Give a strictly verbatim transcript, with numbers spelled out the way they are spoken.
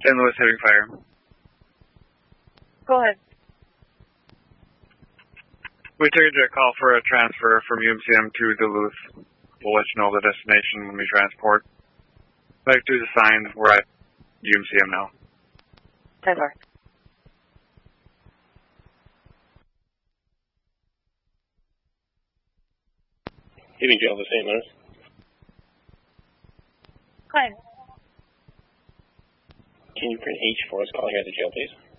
Saint Louis Heavy Fire. Go ahead. We took a call for a transfer from U M C M to Duluth. We'll let you know the destination when we transport. Back to the sign, we're at U M C M now. ten four. Leaving jail to Saint Louis. Go ahead. Can you print H for us? Call here at the jail, please.